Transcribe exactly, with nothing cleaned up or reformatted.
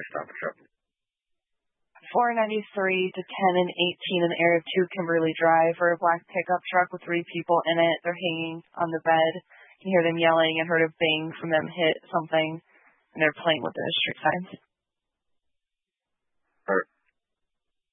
stop and shop. four ninety-three to ten and eighteen in the area of two Kimberly Drive, where a black pickup truck with three people in it. They're hanging on the bed. You can hear them yelling and heard a bang from them hit something, and they're playing with the street signs.